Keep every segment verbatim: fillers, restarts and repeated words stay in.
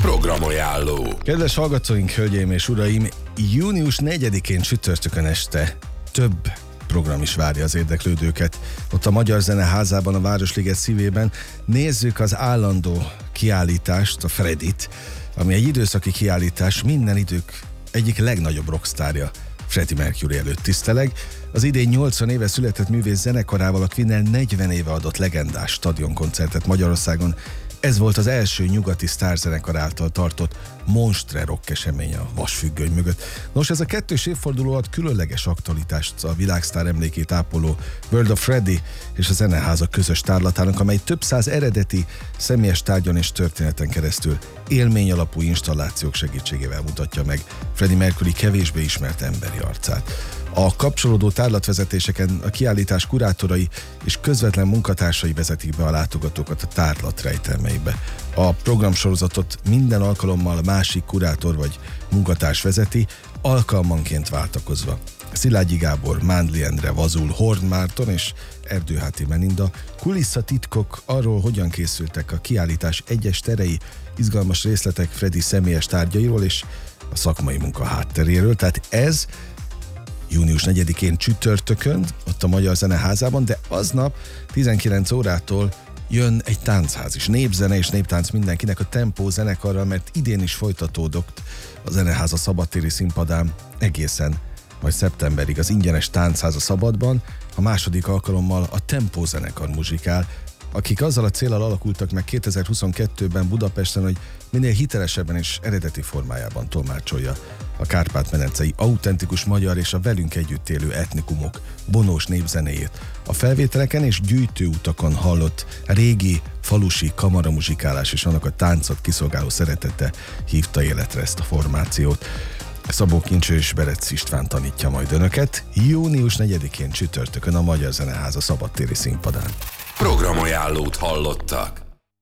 Programajánló. Kedves hallgatóink, hölgyeim és uraim, június negyedikén csütörtökön este több program is várja az érdeklődőket. Ott a Magyar Zeneházában, a Városliget szívében nézzük az állandó kiállítást, a Freddit, ami egy időszaki kiállítás, minden idők egyik legnagyobb rockstárja, Freddie Mercury előtt tiszteleg. Az idén nyolcvan éve született művész zenekarával a Queen-nel negyven éve adott legendás stadionkoncertet Magyarországon. Ez volt az első nyugati sztárzenekar által tartott monstre rock esemény a vasfüggöny mögött. Nos, ez a kettős évforduló ad különleges aktualitást a világsztár emlékét ápoló World of Freddie és a Zeneháza közös tárlatának, amely több száz eredeti, személyes tárgyon és történeten keresztül élmény alapú installációk segítségével mutatja meg Freddie Mercury kevésbé ismert emberi arcát. A kapcsolódó tárlatvezetéseken a kiállítás kurátorai és közvetlen munkatársai vezetik be a látogatókat a tárlat rejtelmeibe. A programsorozatot minden alkalommal másik kurátor vagy munkatárs vezeti, alkalmanként váltakozva. Szilágyi Gábor, Mándli Endre, Vazul, Horn Márton és Erdőháti Melinda kulisszatitkok arról, hogyan készültek a kiállítás egyes terei, izgalmas részletek Freddie személyes tárgyairól és a szakmai munka hátteréről. Tehát ez június negyedikén csütörtökön, ott a Magyar Zeneházában, de aznap tizenkilenc órától jön egy táncház is. Népzene és néptánc mindenkinek, a Tempó zenekarral, mert idén is folytatódott a Zeneháza szabadtéri színpadán egészen majd szeptemberig az ingyenes táncház a Szabadban. A második alkalommal a Tempó zenekar muzsikál, akik azzal a céllal alakultak meg kétezer-huszonkettőben Budapesten, hogy minél hitelesebben és eredeti formájában tolmácsolja a Kárpát-medencei autentikus magyar és a velünk együtt élő etnikumok bonós népzenéjét. A felvételeken és gyűjtőutakon hallott régi falusi kamaramuzsikálás és annak a táncot kiszolgáló szeretete hívta életre ezt a formációt. Szabó Kincső és Berec István tanítja majd önöket június negyedikén csütörtökön a Magyar Zeneháza szabadtéri színpadán. Programajánlót hallottak.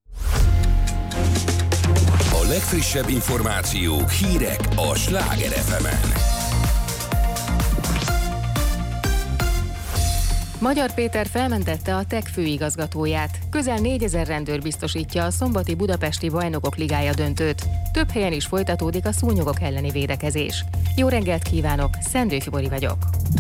A legfrissebb információk, hírek a Sláger ef emen. Magyar Péter felmentette a TEK főigazgatóját. Közel négyezer rendőr biztosítja a szombati budapesti Bajnokok Ligája döntőt. Több helyen is folytatódik a szúnyogok elleni védekezés. Jó reggelt kívánok, Szendő Fibori vagyok.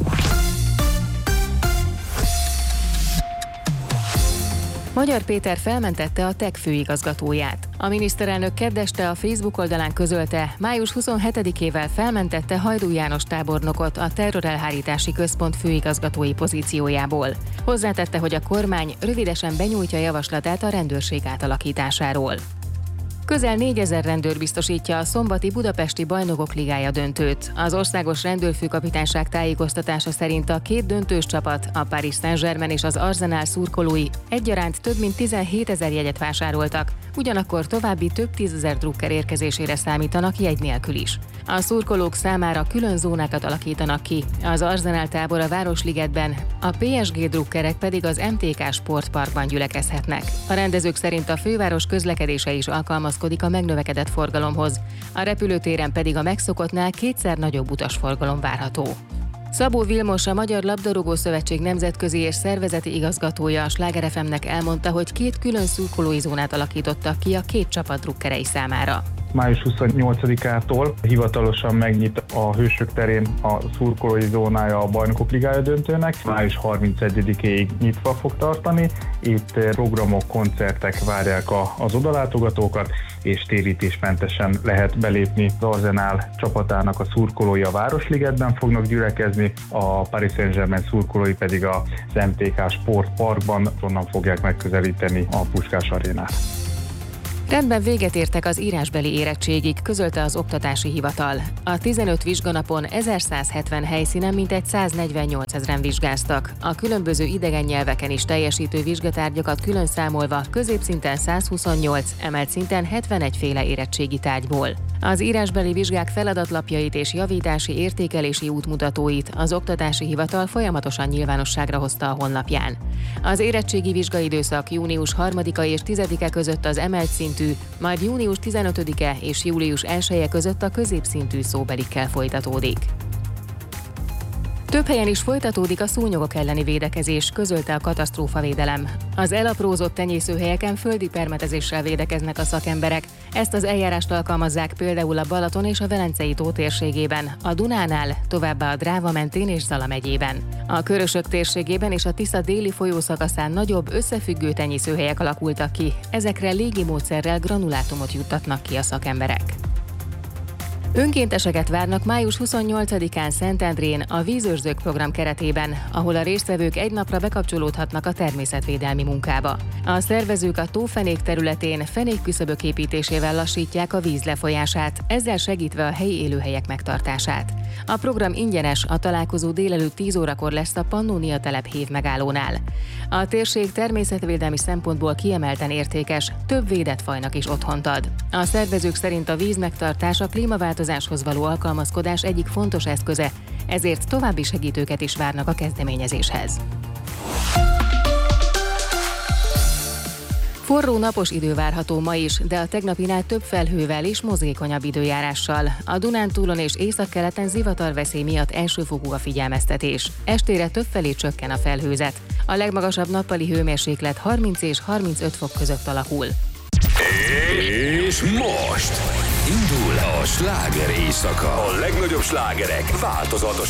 Magyar Péter felmentette a TEK főigazgatóját. A miniszterelnök kedd este a Facebook oldalán közölte, május huszonhetedikével felmentette Hajdú János tábornokot a Terrorelhárítási Központ főigazgatói pozíciójából. Hozzátette, hogy a kormány rövidesen benyújtja javaslatát a rendőrség átalakításáról. Közel négyezer rendőr biztosítja a szombati budapesti Bajnokok Ligája döntőt. Az országos rendőrfőkapitányság tájékoztatása szerint a két döntős csapat, a Paris Saint-Germain és az Arsenal szurkolói egyaránt több mint tizenhétezer jegyet vásároltak, ugyanakkor további több tízezer drukker érkezésére számítanak jegy nélkül is. A szurkolók számára külön zónákat alakítanak ki, az Arsenal tábor a Városligetben, a pé es gé drukkerek pedig az em té ká Sportparkban gyülekezhetnek. A rendezők szerint a főváros közlekedése is alkalmazkodik a megnövekedett forgalomhoz, a repülőtéren pedig a megszokottnál kétszer nagyobb utasforgalom várható. Szabó Vilmos, a Magyar Labdarúgó Szövetség nemzetközi és szervezeti igazgatója a Sláger ef emnek elmondta, hogy két külön szurkolói zónát alakítottak ki a két csapat drukkerei számára. május huszonnyolcadikától hivatalosan megnyit a Hősök terén a szurkolói zónája a Bajnokok Ligája döntőnek. május harmincegyedikéig nyitva fog tartani. Itt programok, koncertek várják a, az odalátogatókat, és térítésmentesen lehet belépni. Az Arsenal csapatának a szurkolói a Városligetben fognak gyülekezni, a Paris Saint-Germain szurkolói pedig az em té ká Sportparkban, onnan fogják megközelíteni a Puskás arénát. Rendben véget értek az írásbeli érettségig, közölte az Oktatási Hivatal. A tizenöt vizsganapon ezerszázhetven helyszínen mintegy száznegyvennyolcezren vizsgáztak. A különböző idegen nyelveken is teljesítő vizsgatárgyakat külön számolva középszinten százhuszonnyolc, emelt szinten hetvenegy féle érettségi tárgyból. Az írásbeli vizsgák feladatlapjait és javítási értékelési útmutatóit az Oktatási Hivatal folyamatosan nyilvánosságra hozta a honlapján. Az érettségi vizsgaidőszak június harmadika és tizedike között az emelt szintű, majd június tizenötödike és július elseje között a középszintű szóbelikkel folytatódik. Több helyen is folytatódik a szúnyogok elleni védekezés, közölte a katasztrófavédelem. Az elaprózott tenyészőhelyeken földi permetezéssel védekeznek a szakemberek. Ezt az eljárást alkalmazzák például a Balaton és a Velencei tó térségében, a Dunánál, továbbá a Dráva mentén és Zala megyében. A Körösök térségében és a Tisza déli folyószakaszán nagyobb összefüggő tenyészőhelyek alakultak ki. Ezekre légi módszerrel granulátumot juttatnak ki a szakemberek. Önkénteseket várnak május huszonnyolcadikán Szentendrén a Vízőrzők program keretében, ahol a résztvevők egy napra bekapcsolódhatnak a természetvédelmi munkába. A szervezők a tófenék területén fenékküszöbök építésével lassítják a víz lefolyását, ezzel segítve a helyi élőhelyek megtartását. A program ingyenes, a találkozó délelőtt tíz órakor lesz a Pannónia telep hév megállónál. A térség természetvédelmi szempontból kiemelten értékes, több védett fajnak is otthont ad. A szervezők szerint a víz megtartása a klímaváltozáshoz való alkalmazkodás egyik fontos eszköze, ezért további segítőket is várnak a kezdeményezéshez. Forró napos idő várható ma is, de a tegnapinál több felhővel és mozgékonyabb időjárással. A Dunántúlon és északkeleten zivatarveszély miatt elsőfokú a figyelmeztetés. Estére többfelé csökken a felhőzet. A legmagasabb nappali hőmérséklet harminc és harmincöt fok között alakul. És most indul a sláger éjszaka. A legnagyobb slágerek változatos